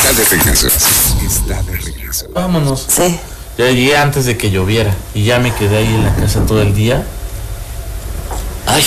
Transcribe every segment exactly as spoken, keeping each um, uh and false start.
Está de regreso. Está de regreso. Vámonos. Sí. Ya llegué antes de que lloviera y ya me quedé ahí en la casa todo el día. Ay,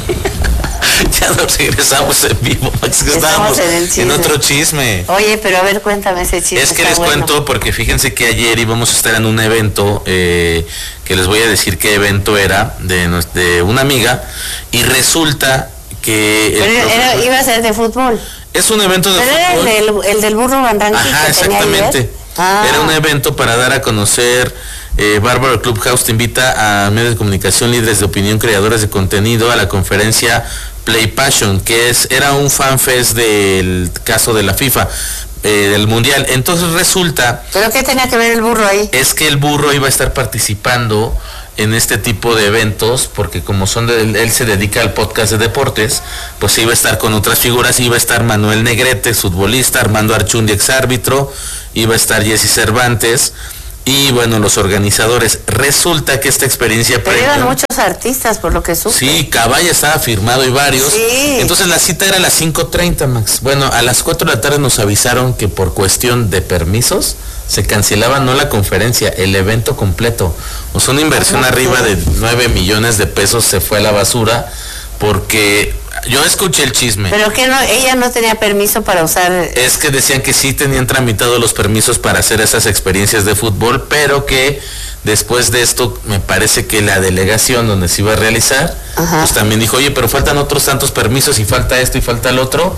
ya nos regresamos en vivo. Es que estábamos en, en otro chisme. Oye, pero a ver, cuéntame ese chisme. Es que les bueno. cuento porque fíjense que ayer íbamos a estar en un evento, eh, que les voy a decir qué evento era, de, de una amiga, y resulta que... Pero el era, iba a ser de fútbol. Es un evento de pero fútbol. Era el del, el del burro Van Ranking. Ajá, exactamente. Ah. Era un evento para dar a conocer... Eh, Bárbaro Clubhouse te invita a medios de comunicación, líderes de opinión, creadores de contenido a la conferencia Play Passion, que es era un fanfest del caso de la FIFA, eh, del Mundial. Entonces resulta... ¿Pero qué tenía que ver el burro ahí? Es que el burro iba a estar participando en este tipo de eventos, porque como son de, él se dedica al podcast de deportes, pues iba a estar con otras figuras, iba a estar Manuel Negrete, futbolista, Armando Archundi, exárbitro, iba a estar Jesse Cervantes, y bueno, los organizadores. Resulta que esta experiencia... Pero eran muchos artistas, por lo que supe. Sí, Caballa estaba firmado y varios. Sí. Entonces la cita era a las cinco treinta, Max. Bueno, a las cuatro de la tarde nos avisaron que por cuestión de permisos se cancelaba no la conferencia, el evento completo. O sea, una inversión arriba de nueve millones de pesos se fue a la basura porque... Yo escuché el chisme. ¿Pero que no, ella no tenía permiso para usar? Es que decían que sí tenían tramitado los permisos para hacer esas experiencias de fútbol, pero que después de esto me parece que la delegación donde se iba a realizar, ajá, pues también dijo, oye, pero faltan otros tantos permisos y falta esto y falta el otro,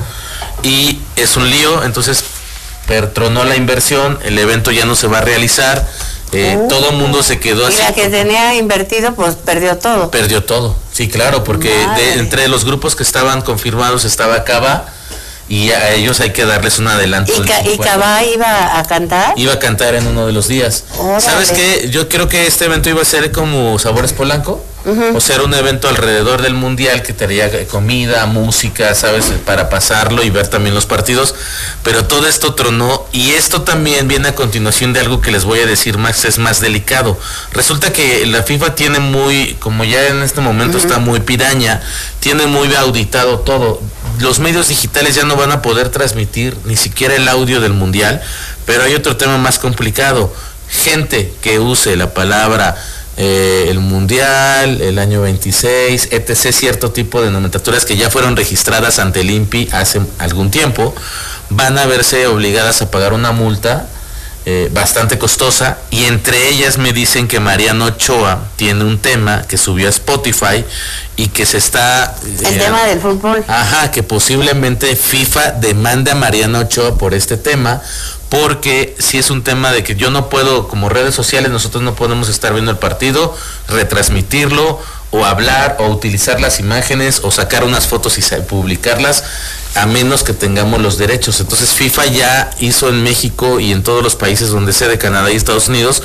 y es un lío, entonces pertronó la inversión, el evento ya no se va a realizar. Eh, uh, todo el mundo se quedó así. Y la que tenía invertido, pues perdió todo. Perdió todo, sí, claro, porque de, entre los grupos que estaban confirmados estaba Cava, y a ellos hay que darles un adelanto. ¿Y, ca ¿y Cava iba a cantar? Iba a cantar en uno de los días. Órale. ¿Sabes qué? Yo creo que este evento iba a ser como Sabores Polanco. Uh-huh. O sea, era un evento alrededor del Mundial que traía comida, música, ¿sabes? Para pasarlo y ver también los partidos. Pero todo esto tronó, y esto también viene a continuación de algo que les voy a decir, Max, es más delicado. Resulta que la FIFA tiene muy, como ya en este momento uh-huh, está muy piraña, tiene muy auditado todo. Los medios digitales ya no van a poder transmitir ni siquiera el audio del Mundial, pero hay otro tema más complicado. Gente que use la palabra eh, el Mundial, el año veintiséis, etcétera, cierto tipo de nomenclaturas que ya fueron registradas ante el I N P I hace algún tiempo, van a verse obligadas a pagar una multa eh, bastante costosa, y entre ellas me dicen que Mariano Ochoa tiene un tema que subió a Spotify y que se está... El eh, tema del fútbol. Ajá, que posiblemente FIFA demande a Mariano Ochoa por este tema, porque si es un tema de que yo no puedo, como redes sociales, nosotros no podemos estar viendo el partido, retransmitirlo, o hablar, o utilizar las imágenes, o sacar unas fotos y publicarlas, a menos que tengamos los derechos. Entonces FIFA ya hizo en México y en todos los países donde sea de Canadá y Estados Unidos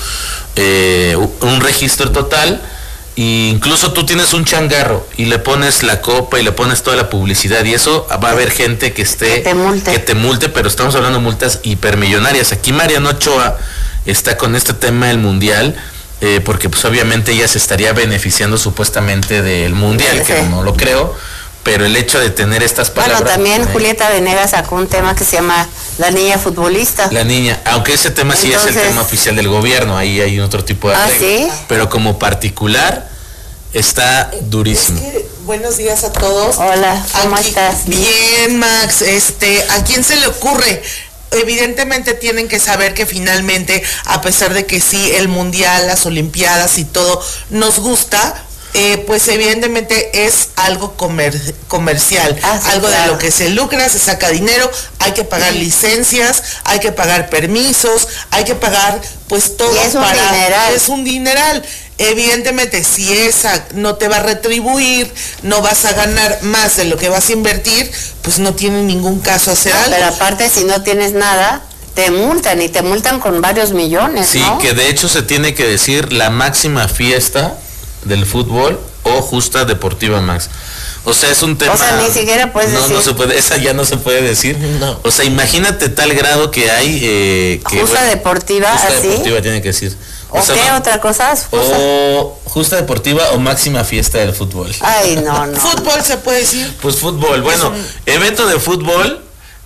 eh, un registro total. E incluso tú tienes un changarro y le pones la copa y le pones toda la publicidad, y eso va a haber gente que esté que te multe, que te multe, pero estamos hablando de multas hipermillonarias. Aquí Mariano Ochoa está con este tema del Mundial, eh, porque pues obviamente ella se estaría beneficiando supuestamente del Mundial, sí, que no lo creo, pero el hecho de tener estas palabras... Bueno, también eh, Julieta Venegas sacó un tema que se llama La Niña Futbolista. La niña, aunque ese tema sí Entonces, es el tema oficial del gobierno, ahí hay otro tipo de ¿Ah, arreglo, sí? Pero como particular está durísimo. Es que, buenos días a todos. Hola, ¿cómo Aquí, estás? Bien, Max. Este, ¿a quién se le ocurre? Evidentemente tienen que saber que finalmente, a pesar de que sí, el Mundial, las Olimpiadas y todo nos gusta, eh, pues evidentemente es algo comer, comercial, ah, sí, algo claro, de lo que se lucra, se saca dinero, hay que pagar sí, licencias, hay que pagar permisos, hay que pagar pues todo. Y es un para, dineral. Es un dineral. Evidentemente, si esa no te va a retribuir, no vas a ganar más de lo que vas a invertir, pues no tiene ningún caso hacer no, algo. Pero aparte, si no tienes nada, te multan, y te multan con varios millones, sí, ¿no? Que de hecho se tiene que decir la máxima fiesta del fútbol o justa deportiva, Max. O sea, es un tema... O sea, ni siquiera puedes no, decir... No, se puede, esa ya no se puede decir. No. O sea, imagínate tal grado que hay... Eh, que, justa bueno, deportiva, justa así. deportiva tiene que decir. ¿O, ¿O sea, qué? No, ¿otra cosa? Justa. O justa deportiva o máxima fiesta del fútbol. Ay, no, no. ¿Fútbol se puede decir? Pues fútbol, bueno, un... evento de fútbol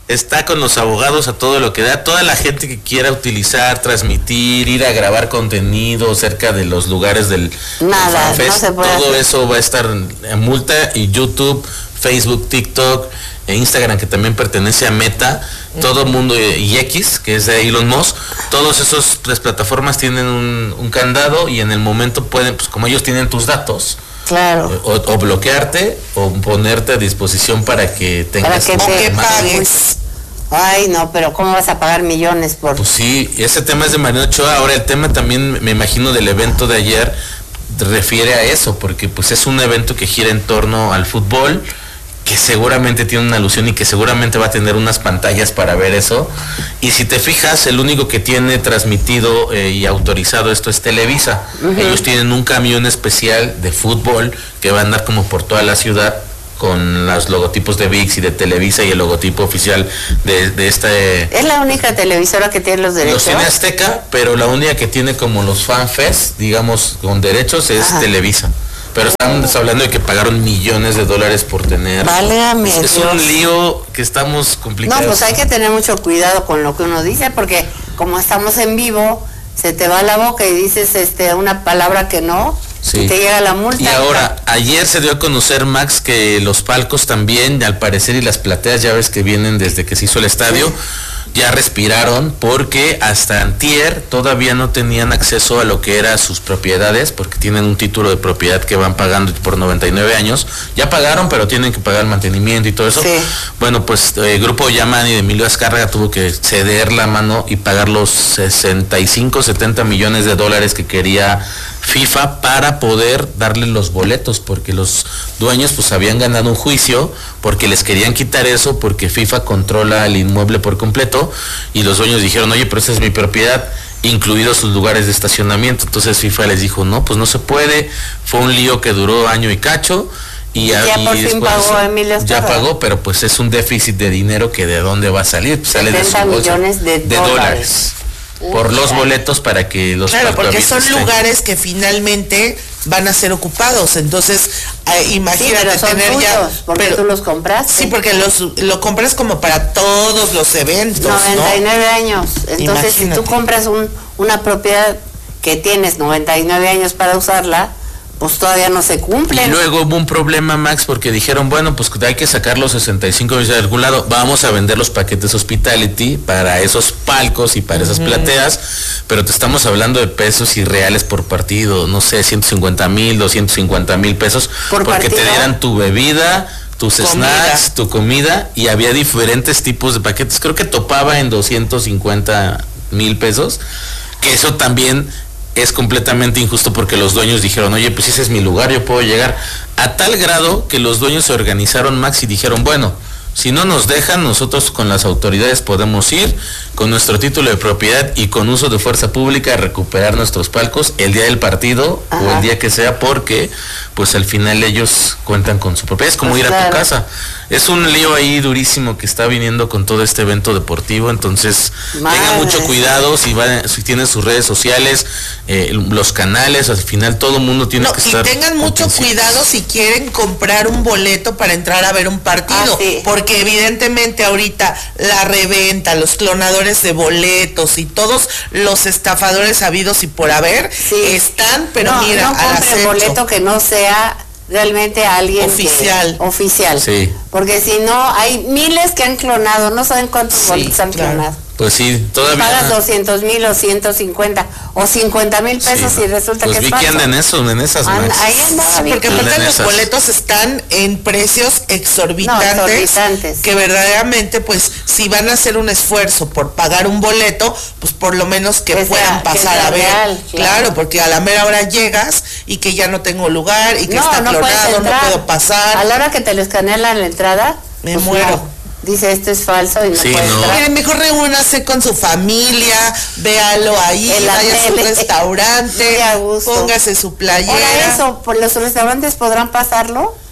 está con los abogados a todo lo que da. Toda la gente que quiera utilizar, transmitir, ir a grabar contenido cerca de los lugares del, Nada, del no se puede todo hacer. eso va a estar en multa. Y YouTube, Facebook, TikTok e Instagram, que también pertenece a Meta, todo el mundo, y X, que es de Elon Musk, todas esas tres plataformas tienen un, un candado, y en el momento pueden, pues como ellos tienen tus datos, Claro. o, o bloquearte o ponerte a disposición para que tengas Para que como te más- pagues. Ay, no, pero ¿cómo vas a pagar millones por...? Pues sí, ese tema es de Mariano Ochoa. Ahora el tema también, me imagino, del evento de ayer refiere a eso, porque pues es un evento que gira en torno al fútbol, que seguramente tiene una alusión y que seguramente va a tener unas pantallas para ver eso. Y si te fijas, el único que tiene transmitido eh, y autorizado esto es Televisa. Uh-huh. Ellos tienen un camión especial de fútbol que va a andar como por toda la ciudad con los logotipos de V I X y de Televisa y el logotipo oficial de, de este... ¿Es la única televisora que tiene los derechos? Los tiene Azteca, pero la única que tiene como los fanfest, digamos, con derechos es Ajá. Televisa. Pero estamos hablando de que pagaron millones de dólares por tener... Válgame Es, es un lío que estamos complicados. No, pues hay que tener mucho cuidado con lo que uno dice, porque como estamos en vivo, se te va la boca y dices este una palabra que no, sí. y te llega la multa. Y ahora, ayer se dio a conocer, Max, que los palcos también, al parecer, y las plateas, ya ves que vienen desde que se hizo el estadio, sí. ya respiraron, porque hasta antier todavía no tenían acceso a lo que eran sus propiedades, porque tienen un título de propiedad que van pagando por noventa y nueve años. Ya pagaron, pero tienen que pagar el mantenimiento y todo eso. Sí. Bueno, pues el eh, grupo Yamani de Emilio Azcárraga tuvo que ceder la mano y pagar los sesenta y cinco, setenta millones de dólares que quería FIFA para poder darle los boletos, porque los dueños pues habían ganado un juicio porque les querían quitar eso, porque FIFA controla el inmueble por completo, y los dueños dijeron, oye, pero esa es mi propiedad, incluidos sus lugares de estacionamiento. Entonces FIFA les dijo, no, pues no se puede. Fue un lío que duró año y cacho, y ya y por fin pagó Emilio ya pagó, pero pues es un déficit de dinero que de dónde va a salir, pues sale de su bolsa, millones de, de dólares. dólares por los boletos para que los claro, porque son estén. lugares que finalmente van a ser ocupados, entonces eh, imagínate sí, pero son tener tuyos, ya porque pero, tú los compraste. Sí, porque los lo compras como para todos los eventos, noventa y nueve ¿no? años. Entonces, imagínate. si tú compras un una propiedad que tienes noventa y nueve años para usarla, pues todavía no se cumple. Y luego hubo un problema, Max, porque dijeron, bueno, pues hay que sacar los sesenta y cinco de algún lado, vamos a vender los paquetes hospitality para esos palcos y para uh-huh. esas plateas, pero te estamos hablando de pesos irreales por partido, no sé, ciento cincuenta mil, doscientos cincuenta mil pesos, ¿Por porque partido? te dieran tu bebida, tus comida. snacks, tu comida, y había diferentes tipos de paquetes, creo que topaba en doscientos cincuenta mil pesos, que eso también es completamente injusto, porque los dueños dijeron, oye, pues ese es mi lugar, yo puedo llegar, a tal grado que los dueños se organizaron, Max, y dijeron, bueno, si no nos dejan, nosotros con las autoridades podemos ir con nuestro título de propiedad y con uso de fuerza pública a recuperar nuestros palcos el día del partido Ajá. o el día que sea, porque pues al final ellos cuentan con su propiedad. Es como pues ir claro. a tu casa. Es un lío ahí durísimo que está viniendo con todo este evento deportivo, entonces Madre. tengan mucho cuidado si van, si tienen sus redes sociales, eh, los canales, al final todo el mundo tiene no, que estar. Y tengan mucho cuidado si quieren comprar un boleto para entrar a ver un partido, ah, sí. porque evidentemente ahorita la reventa, los clonadores de boletos y todos los estafadores habidos y por haber sí. están, pero no, mira, no compren al boleto que no sea realmente alguien oficial que, oficial sí. porque si no hay miles que han clonado, no saben cuántos sí, boletos han claro. clonado. Pues sí, todavía. Pagas doscientos mil o ciento cincuenta o cincuenta mil pesos sí, y resulta pues que vi es falso. que andan en eso, en esas And, ahí andaba, porque aparte los esas. boletos están en precios exorbitantes, no, exorbitantes, que verdaderamente pues si van a hacer un esfuerzo por pagar un boleto, pues por lo menos que, que puedan sea, pasar que a ver, real, claro. claro, porque a la mera hora llegas y que ya no tengo lugar y que no, está no clonado, no puedo pasar. A la hora que te lo escanean la entrada, me pues muero. No. Dice, esto es falso y no sí, puede no. entrar. Miren, mejor reúnase con su familia, véalo ahí, vaya a su restaurante, póngase su playera. Ahora eso, ¿por los restaurantes podrán pasarlo?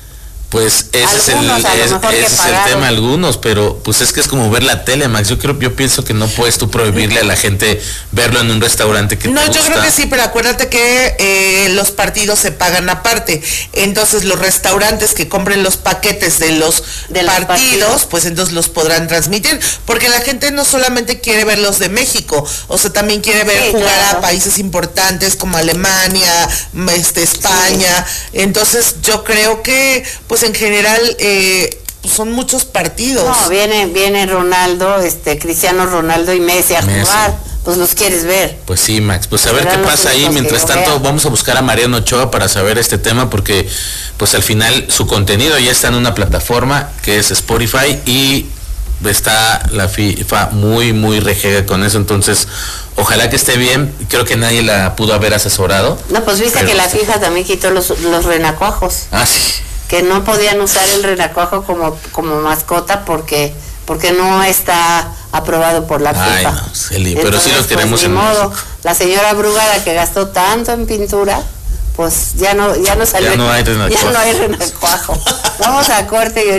Pues ese Algunos, es el, a lo es, mejor que ese es el pagaron. tema, algunos, pero pues es que es como ver la tele, Max. Yo creo, yo pienso que no puedes tú prohibirle a la gente verlo en un restaurante que No, te yo gusta. creo que sí, pero acuérdate que eh, los partidos se pagan aparte. Entonces los restaurantes que compren los paquetes de los, De los partidos, partidos. pues entonces los podrán transmitir. Porque la gente no solamente quiere ver los de México, o sea, también quiere ver Sí, jugar claro. a países importantes como Alemania, este, España. Entonces yo creo que, pues en general, eh, pues son muchos partidos. No, viene, viene Ronaldo, este, Cristiano Ronaldo y Messi a Messi. jugar, pues los quieres ver. Pues sí, Max, pues a ver Serán qué los pasa ahí. únicos Mientras que yo tanto, vea. vamos a buscar a Mariano Ochoa para saber este tema, porque pues al final su contenido ya está en una plataforma que es Spotify y está la FIFA muy, muy rejega con eso. Entonces, ojalá que esté bien. Creo que nadie la pudo haber asesorado. No, pues viste Pero que la sí. FIFA también quitó los, los renacuajos, Ah, sí. que no podían usar el renacuajo como, como mascota porque porque no está aprobado por la Ay, FIFA. no, Celi, pero sí Entonces, lo queremos pues, en ni modo. México. La señora Brugada, que gastó tanto en pintura, pues ya no ya no salió. Ya no hay renacuajo. Ya no hay renacuajo. Vamos a corte y